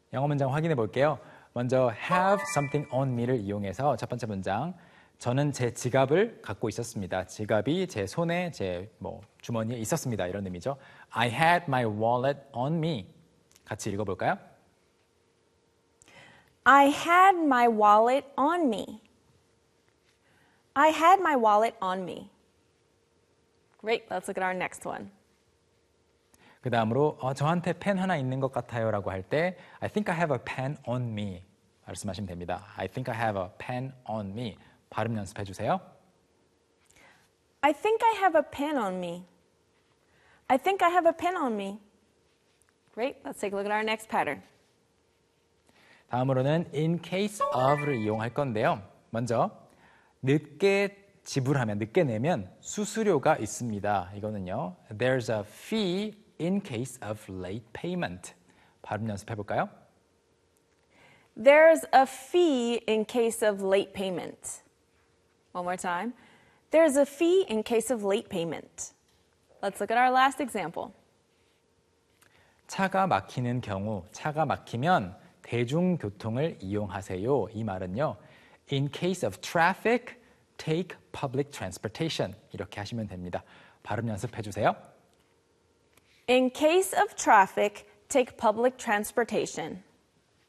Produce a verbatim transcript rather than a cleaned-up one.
영어 문장 확인해 볼게요. 먼저 have something on me를 이용해서 첫 번째 문장. 저는 제 지갑을 갖고 있었습니다. 지갑이 제 손에, 제 뭐 주머니에 있었습니다. 이런 의미죠. I had my wallet on me. 같이 읽어볼까요? I had my wallet on me. I had my wallet on me. Great, let's look at our next one. 그 다음으로 어, 저한테 펜 하나 있는 것 같아요 라고 할 때 I think I have a pen on me 말씀하시면 됩니다. I think I have a pen on me. 발음 연습해 주세요. I think I have a pen on me. I think I have a pen on me. Great, let's take a look at our next pattern. 다음으로는 in case of를 이용할 건데요. 먼저 늦게 지불하면, 늦게 내면 수수료가 있습니다. 이거는요. There's a fee in case of late payment. 발음 연습해 볼까요? There's a fee in case of late payment. One more time. There's a fee in case of late payment. Let's look at our last example. 차가 막히는 경우, 차가 막히면 대중교통을 이용하세요. 이 말은요. In case of traffic, take public transportation. 이렇게 하시면 됩니다. 발음 연습해 주세요. In case of traffic, take public transportation.